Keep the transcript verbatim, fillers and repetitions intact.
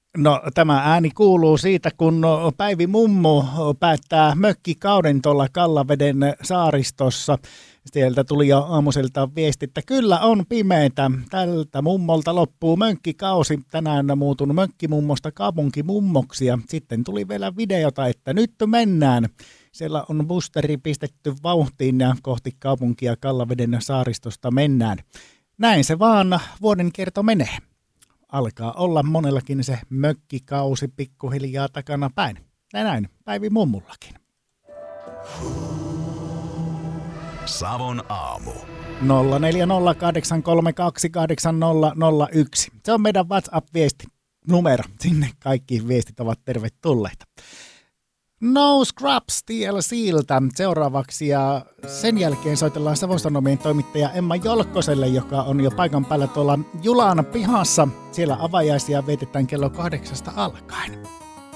No tämä ääni kuuluu siitä, kun Päivi Mummu päättää mökkikauden tuolla Kallaveden saaristossa. Sieltä tuli jo aamuiselta viesti, että kyllä on pimeätä. Tältä mummolta loppuu mökkikausi. Tänään muutun mökkimummosta kaupunkimummoksi ja sitten tuli vielä videota, että nyt mennään. Siellä on boosteri pistetty vauhtiin ja kohti kaupunkia Kallaveden saaristosta mennään. Näin se vaan vuoden kerto menee. Alkaa olla monellakin se mökkikausi pikkuhiljaa takana päin. Ja näin Päivi Mummullakin. Savon aamu. nolla neljä nolla kahdeksan kolme kaksi kahdeksan nolla nolla yksi. Se on meidän WhatsApp-viesti numero. Sinne kaikki viestit ovat tervetulleita. No Scrubs T L C:ltä seuraavaksi ja sen jälkeen soitellaan Savon Sanomien toimittaja Emma Jolkkoselle, joka on jo paikan päällä tuolla Julan pihassa. Siellä avajaisia vietetään kello kahdeksasta alkaen.